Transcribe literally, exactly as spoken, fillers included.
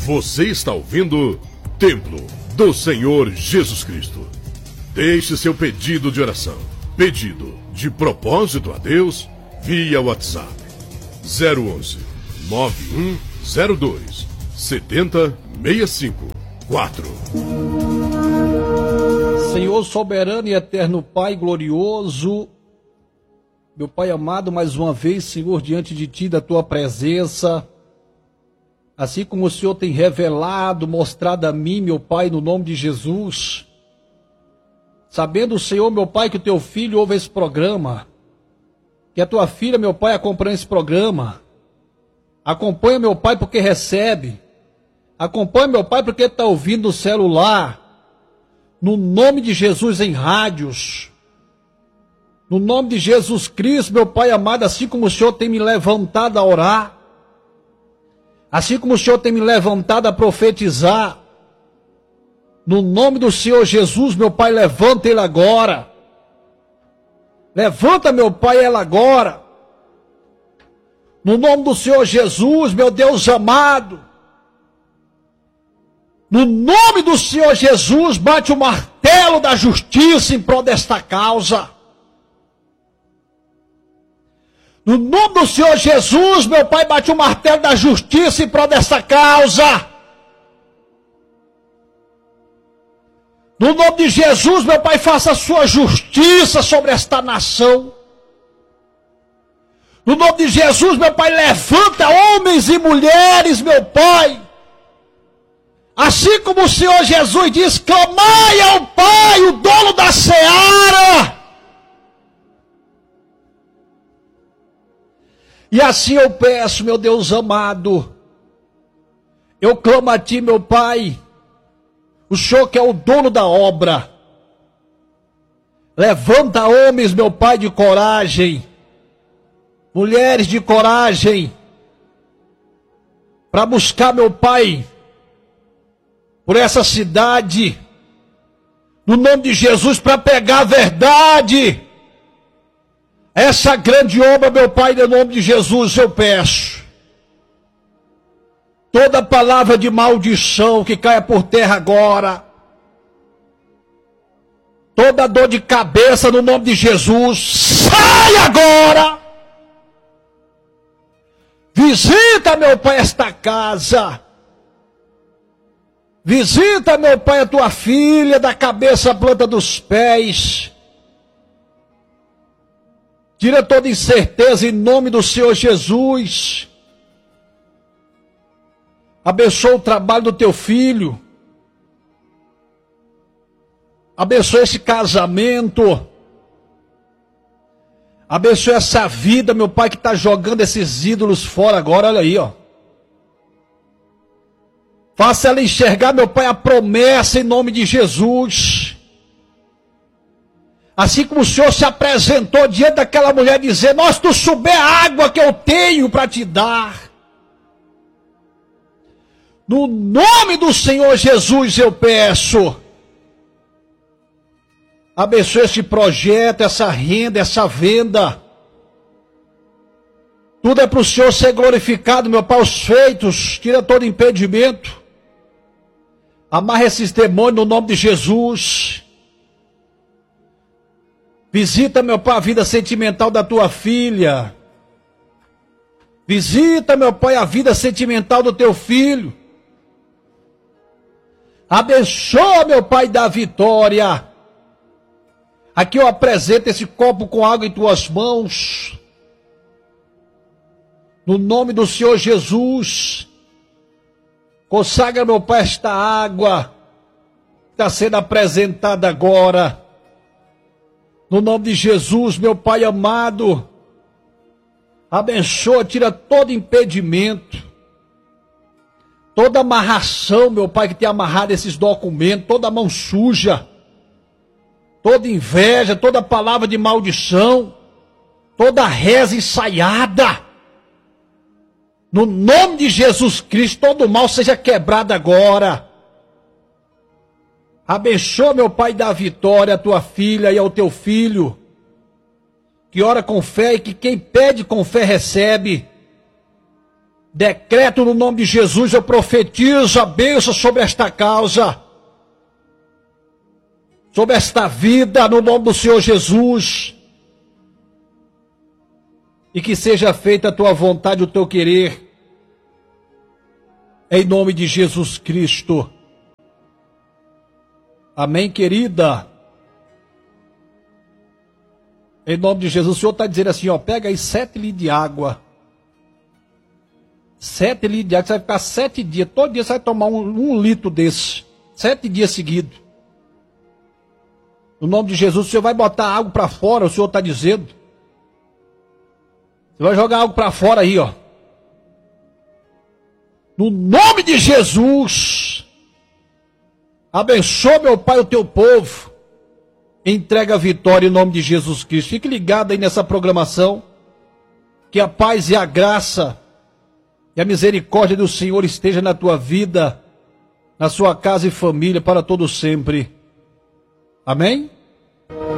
Você está ouvindo Templo do Senhor Jesus Cristo. Deixe seu pedido de oração, pedido de propósito a Deus, via WhatsApp zero onze, nove um zero dois, sete zero seis cinco quatro. Senhor soberano e eterno Pai glorioso, meu Pai amado, mais uma vez, Senhor, diante de Ti, da Tua presença, assim como o Senhor tem revelado, mostrado a mim, meu Pai, no nome de Jesus, sabendo, Senhor, meu Pai, que o Teu Filho ouve esse programa, que a Tua filha, meu Pai, acompanha esse programa, acompanha, meu Pai, porque recebe, acompanha, meu Pai, porque está ouvindo no celular, no nome de Jesus, em rádios, no nome de Jesus Cristo, meu Pai amado, assim como o Senhor tem me levantado a orar, assim como o Senhor tem me levantado a profetizar, no nome do Senhor Jesus, meu Pai, levanta ele agora. Levanta, meu Pai, ela agora. No nome do Senhor Jesus, meu Deus amado. No nome do Senhor Jesus, bate o martelo da justiça em prol desta causa. No nome do Senhor Jesus, meu Pai, bate o martelo da justiça em prol dessa causa. No nome de Jesus, meu Pai, faça a sua justiça sobre esta nação. No nome de Jesus, meu Pai, levanta homens e mulheres, meu Pai. Assim como o Senhor Jesus diz, clamai ao Pai, o dono da seara. E assim eu peço, meu Deus amado, eu clamo a Ti, meu Pai, o Senhor que é o dono da obra, levanta homens, meu Pai, de coragem, mulheres de coragem, para buscar, meu Pai, por essa cidade, no nome de Jesus, para pegar a verdade. Essa grande obra, meu Pai, no nome de Jesus, eu peço. Toda palavra de maldição que caia por terra agora. Toda dor de cabeça no nome de Jesus, sai agora. Visita, meu Pai, esta casa. Visita, meu Pai, a tua filha, da cabeça à planta dos pés. Tira toda incerteza em nome do Senhor Jesus. Abençoa o trabalho do teu filho. Abençoa esse casamento. Abençoa essa vida, meu Pai, que está jogando esses ídolos fora agora. Olha aí, ó. Faça ela enxergar, meu Pai, a promessa em nome de Jesus. Assim como o Senhor se apresentou diante daquela mulher, dizendo, nós tu souber a água que eu tenho para te dar. No nome do Senhor Jesus eu peço. Abençoe esse projeto, essa renda, essa venda. Tudo é para o Senhor ser glorificado, meu Pai, os feitos. Tira todo impedimento. Amarra esses demônios no nome de Jesus. Visita, meu Pai, a vida sentimental da tua filha. Visita, meu Pai, a vida sentimental do teu filho. Abençoa, meu Pai, da vitória. Aqui eu apresento esse copo com água em tuas mãos. No nome do Senhor Jesus. Consagra, meu Pai, esta água que está sendo apresentada agora. No nome de Jesus, meu Pai amado, abençoa, tira todo impedimento, toda amarração, meu Pai, que tem amarrado esses documentos, toda mão suja, toda inveja, toda palavra de maldição, toda reza ensaiada. No nome de Jesus Cristo, todo mal seja quebrado agora. Abençoa, meu Pai, da vitória, a tua filha e ao teu filho, que ora com fé e que quem pede com fé recebe. Decreto no nome de Jesus, eu profetizo a bênção sobre esta causa, sobre esta vida, no nome do Senhor Jesus. E que seja feita a tua vontade, o teu querer, em nome de Jesus Cristo. Amém, querida? Em nome de Jesus, o Senhor está dizendo assim, ó, pega aí sete litros de água. Sete litros de água, você vai ficar sete dias, todo dia você vai tomar um, um litro desse, sete dias seguidos. No nome de Jesus, o Senhor vai botar água para fora, o Senhor está dizendo. Você vai jogar água para fora aí, ó. No nome de Jesus, abençoa, meu Pai, o teu povo. Entrega a vitória em nome de Jesus Cristo. Fique ligado aí nessa programação. Que a paz e a graça e a misericórdia do Senhor esteja na tua vida, na sua casa e família, para todo sempre. Amém?